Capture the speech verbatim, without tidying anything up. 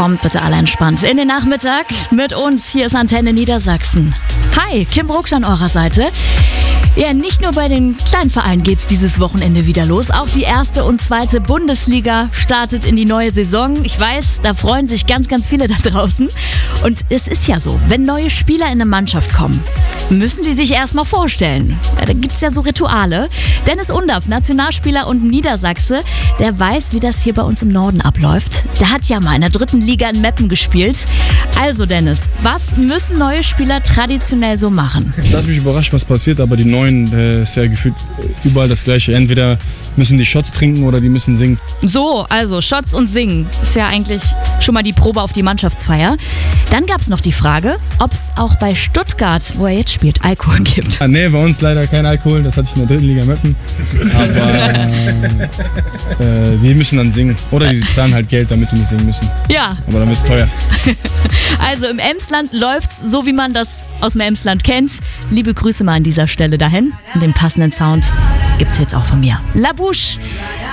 Kommt bitte alle entspannt in den Nachmittag mit uns. Hier ist Antenne Niedersachsen. Hi, Kim Brucksch an eurer Seite. Ja, nicht nur bei den kleinen Vereinen geht's dieses Wochenende wieder los. Auch die erste und zweite Bundesliga startet in die neue Saison. Ich weiß, da freuen sich ganz, ganz viele da draußen. Und es ist ja so, wenn neue Spieler in eine Mannschaft kommen, müssen die sich erstmal vorstellen. Ja, da gibt's ja so Rituale. Dennis Undaff, Nationalspieler und Niedersachse, der weiß, wie das hier bei uns im Norden abläuft. Der hat ja mal in der dritten Liga in Meppen gespielt. Also Dennis, was müssen neue Spieler traditionell so machen? Ich lasse mich überraschen, was passiert, aber die neuen, äh, ist ja gefühlt überall das Gleiche. Entweder müssen die Shots trinken oder die müssen singen. So, also Shots und Singen ist ja eigentlich schon mal die Probe auf die Mannschaftsfeier. Dann gab es noch die Frage, ob es auch bei Stuttgart, wo er jetzt spielt, Alkohol gibt. Ah, nee, bei uns leider kein Alkohol, das hatte ich in der dritten Liga Meppen. Aber äh, die müssen dann singen. Oder die zahlen halt Geld, damit die nicht singen müssen. Ja. Aber dann ist es teuer. Also im Emsland läuft's so, wie man das aus dem Emsland kennt. Liebe Grüße mal an dieser Stelle dahin. Und den passenden Sound gibt's jetzt auch von mir. La Bouche